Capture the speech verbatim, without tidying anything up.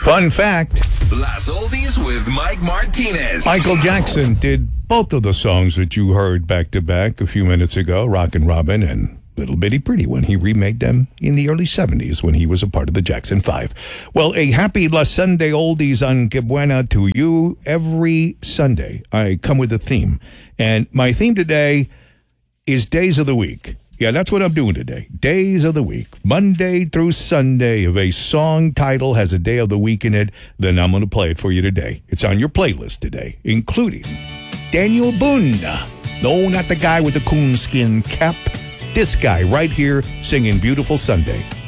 Fun fact, Las Oldies with Mike Martinez. Michael Jackson did both of the songs that you heard back-to-back a few minutes ago, Rockin' Robin and Little Bitty Pretty, when he remade them in the early seventies when he was a part of the Jackson Five. Well, a happy La Sunday Oldies on Que Buena to you. Every Sunday, I come with a theme. And my theme today is days of the week. Yeah, that's what I'm doing today. Days of the week. Monday through Sunday. If a song title has a day of the week in it, then I'm going to play it for you today. It's on your playlist today, including Daniel Boone. No, not the guy with the coonskin cap. This guy right here singing Beautiful Sunday.